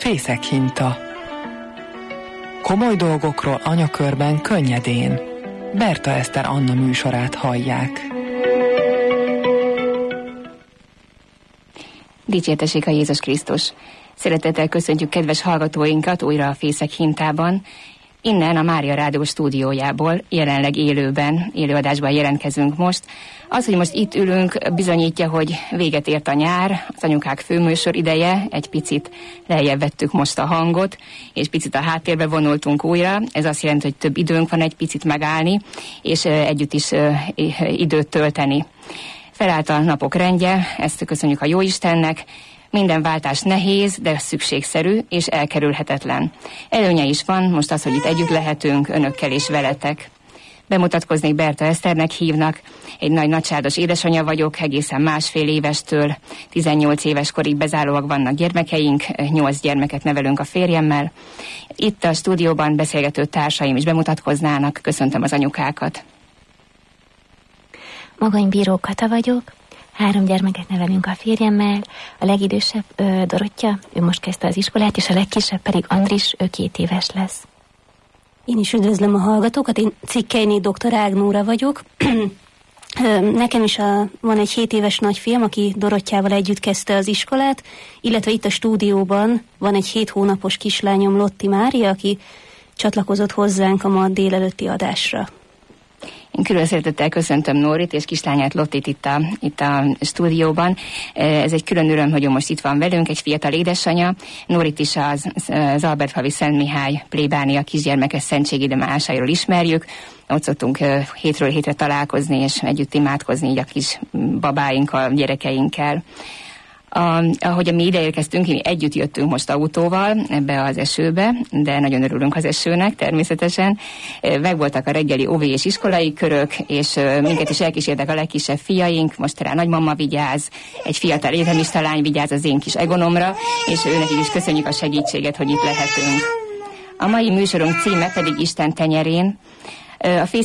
Fészekhinta. Komoly dolgokról anyakörben könnyedén. Berta Eszter Anna műsorát hallják. Dicsértessék a Jézus Krisztus! Szeretettel köszöntjük kedves hallgatóinkat újra a Fészek-hintában. Innen a Mária Rádió stúdiójából jelenleg élőadásban jelentkezünk most. Az, hogy most itt ülünk, bizonyítja, hogy véget ért a nyár, az anyukák főműsor ideje, egy picit lejjebb vettük most a hangot, és picit a háttérbe vonultunk újra. Ez azt jelenti, hogy több időnk van egy picit megállni, és együtt is időt tölteni. Felállt a napok rendje, ezt köszönjük a Jóistennek. Minden váltás nehéz, de szükségszerű és elkerülhetetlen. Előnye is van, most az, hogy itt együtt lehetünk, önökkel és veletek. Bemutatkoznék, Berta Eszternek hívnak, egy nagycsaládos édesanyja vagyok, egészen 1,5 évestől 18 éves korig bezárólag vannak gyermekeink, 8 gyermeket nevelünk a férjemmel. Itt a stúdióban beszélgető társaim is bemutatkoznának, köszöntöm az anyukákat. Magonybíró Kata vagyok. 3 gyermeket nevelünk a férjemmel, a legidősebb Dorottya, ő most kezdte az iskolát, és a legkisebb pedig Andris, ő 2 éves lesz. Én is üdvözlöm a hallgatókat, én Cikkelyné Dr. Ágnóra vagyok. Nekem is van egy 7 éves nagyfiam, aki Dorottyával együtt kezdte az iskolát, illetve itt a stúdióban van egy 7 hónapos kislányom, Lotti Mária, aki csatlakozott hozzánk a ma délelőtti adásra. Én külön szeretettel köszöntöm Nórit és kislányát Lottit itt a stúdióban. Ez egy külön öröm, hogy most itt van velünk, egy fiatal édesanyja. Nórit is az Albertfalvi Szent Mihály plébánia kisgyermekes szentségidőmásairól ismerjük. Ott szoktunk hétről hétre találkozni és együtt imádkozni így a kis babáinkkal, gyerekeinkkel. Ahogy mi ide érkeztünk, mi együtt jöttünk most autóval ebbe az esőbe, de nagyon örülünk az esőnek természetesen. Megvoltak a reggeli óvi és iskolai körök, és minket is elkísértek a legkisebb fiaink, most rá nagymama vigyáz, egy fiatal egyetemista lány vigyáz az én kis Egonomra, és őnek is köszönjük a segítséget, hogy itt lehetünk. A mai műsorunk címe pedig Isten tenyerén. A